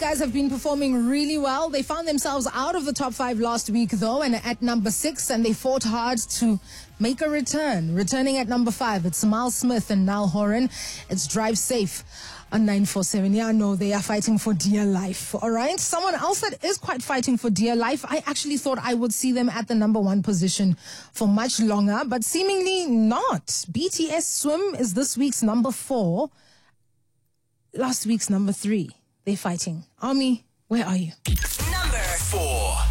guys have been performing really well. They found themselves out of the top 5 last week, though, and at number 6, and they fought hard to make a return. Returning at number 5, it's Miles Smith and Niall Horan. It's Drive Safe on 947. Yeah, no, they are fighting for dear life. All right. Someone else that is quite fighting for dear life, I actually thought I would see them at the number 1 position for much longer, but seemingly not. BTS Swim is this week's number 4. Last week's number 3. They're fighting. Army, where are you? Number 4.